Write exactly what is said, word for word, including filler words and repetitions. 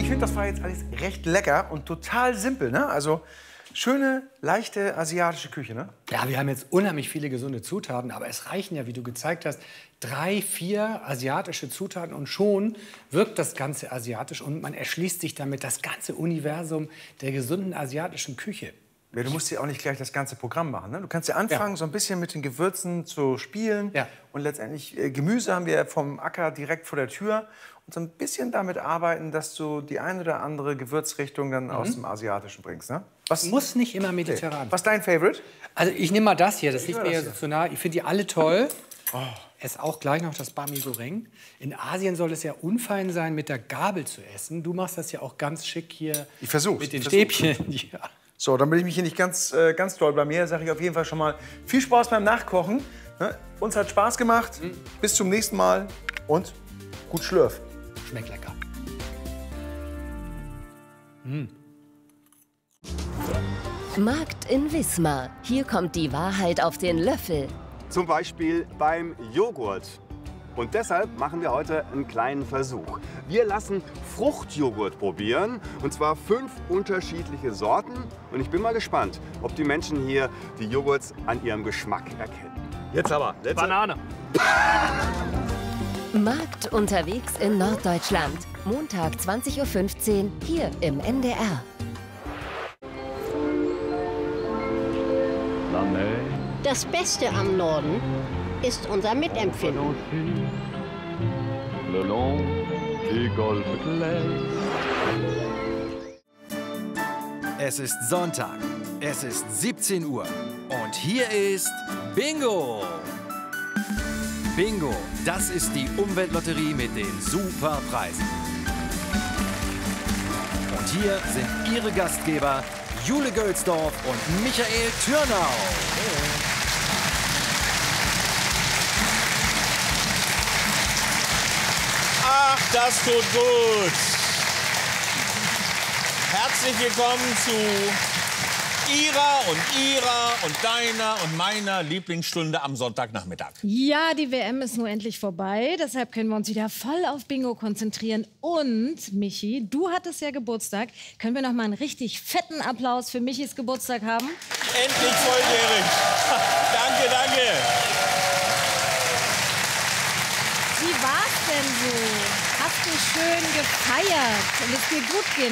finde, das war jetzt alles recht lecker und total simpel, ne? Also schöne, leichte asiatische Küche, ne? Ja, wir haben jetzt unheimlich viele gesunde Zutaten, aber es reichen ja, wie du gezeigt hast, drei, vier asiatische Zutaten und schon wirkt das Ganze asiatisch und man erschließt sich damit das ganze Universum der gesunden asiatischen Küche. Ja, du musst ja auch nicht gleich das ganze Programm machen, ne? Du kannst ja anfangen, ja. so ein bisschen mit den Gewürzen zu spielen. Ja. Und letztendlich, äh, Gemüse haben wir vom Acker direkt vor der Tür. Und so ein bisschen damit arbeiten, dass du die eine oder andere Gewürzrichtung dann mhm. aus dem Asiatischen bringst, ne? Was muss nicht immer mediterran. Okay. Was ist dein Favorite? Also ich nehme mal das hier, das liegt mir ja so zu nah. Ich finde die alle toll. Oh. Ess auch gleich noch das Bami Goreng. In Asien soll es ja unfein sein, mit der Gabel zu essen. Du machst das ja auch ganz schick hier ich versuch's, mit den ich Stäbchen. Ja. So, damit ich mich hier nicht ganz, äh, ganz doll blamiere, sage ich auf jeden Fall schon mal viel Spaß beim Nachkochen. Ne? Uns hat Spaß gemacht. Mhm. Bis zum nächsten Mal und gut Schlürf. Schmeckt lecker. Mm. Markt in Wismar. Hier kommt die Wahrheit auf den Löffel. Zum Beispiel beim Joghurt. Und deshalb machen wir heute einen kleinen Versuch. Wir lassen Fruchtjoghurt probieren, und zwar fünf unterschiedliche Sorten. Und ich bin mal gespannt, ob die Menschen hier die Joghurts an ihrem Geschmack erkennen. Jetzt aber. Banane. Markt unterwegs in Norddeutschland. Montag zwanzig Uhr fünfzehn hier im N D R. Das Beste am Norden ist unser Mitempfinden. Es ist Sonntag, es ist siebzehn Uhr und hier ist Bingo! Bingo, das ist die Umweltlotterie mit den Superpreisen. Und hier sind Ihre Gastgeber Jule Gölsdorf und Michael Türnau. Ach, das tut gut. Herzlich willkommen zu Ihrer und Ihrer und deiner und meiner Lieblingsstunde am Sonntagnachmittag. Ja, die W M ist nur endlich vorbei. Deshalb können wir uns wieder voll auf Bingo konzentrieren. Und, Michi, du hattest ja Geburtstag. Können wir noch mal einen richtig fetten Applaus für Michis Geburtstag haben? Endlich volljährig. Danke, danke. Wie war's denn so? Hast du schön gefeiert und es dir gut gehen